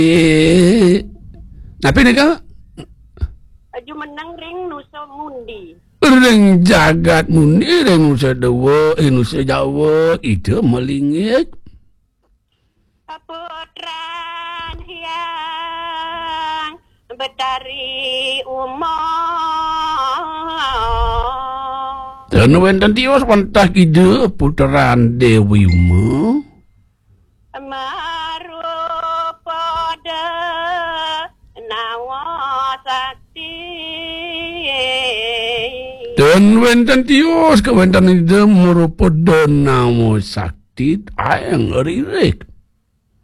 Tapi nih kak Aju menang ring nusa mundi. ring jagat mundi ring nusa dewa nusa jawa itu melingit Putran hiang betari umar. dan wenten tiwas wantah kide puteran Dewi Uma Marupada nawa sakti. dan wenten tiwas ke wenten ide merupakan namo sakti ayang ririk